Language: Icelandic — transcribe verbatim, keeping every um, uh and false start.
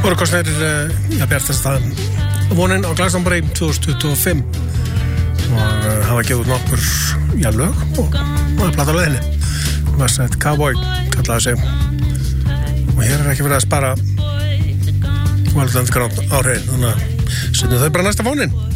voru kostnir ja, bjartast að vonin á Glastonbury tvö þúsund tuttugu og fimm og uh, hafa gefið nokkur já, lög og það er plata á leiðinni Westside Cowboy kallaði sig og hér er ekki verið að spara World Underground áhrifin þannig að setjum þau bara næsta vonin